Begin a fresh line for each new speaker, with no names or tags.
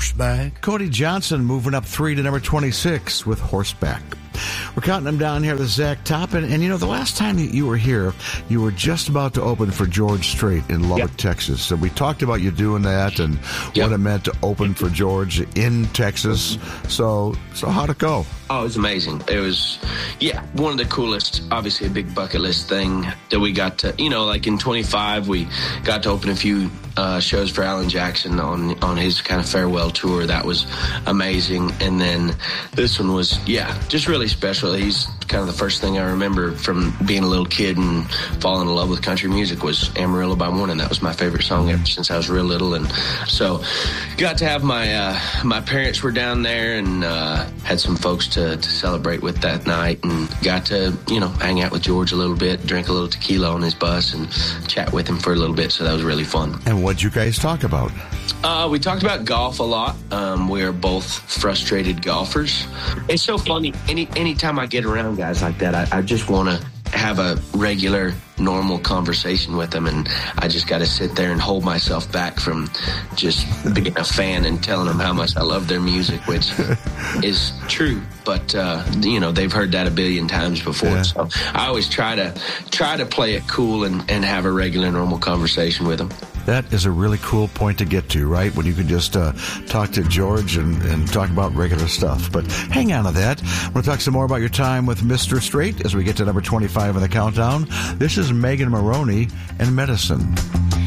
Horseback.
Cody Johnson moving up 3 to number 26 with Horseback. We're counting them down here with Zach Toppin. And, you know, the last time that you were here, you were just about to open for George Strait in Lubbock, Texas. So we talked about you doing that and what it meant to open for George in Texas. So how'd it go?
Oh, it was amazing. It was, one of the coolest, obviously a big bucket list thing that we got to, like in 25, we got to open a few shows for Alan Jackson on his kind of farewell tour. That was amazing. And then this one was, just really special. He's kind of the first thing I remember from being a little kid and falling in love with country music was Amarillo by Morning. That was my favorite song ever since I was real little. And so got to have my parents were down there and had some folks to celebrate with that night, and got to, hang out with George a little bit, drink a little tequila on his bus and chat with him for a little bit. So that was really fun.
And what'd you guys talk about?
We talked about golf a lot. We are both frustrated golfers. It's so funny. Anytime I get around guys like that, I just want to have a regular, normal conversation with them, and I just got to sit there and hold myself back from just being a fan and telling them how much I love their music, which is true. But they've heard that a billion times before. Yeah. So I always try to play it cool and have a regular, normal conversation with them.
That is a really cool point to get to, right? When you can just talk to George and talk about regular stuff. But hang on to that. We'll talk some more about your time with Mr. Strait as we get to number 25 in the countdown. This is Megan Maroney and Medicine.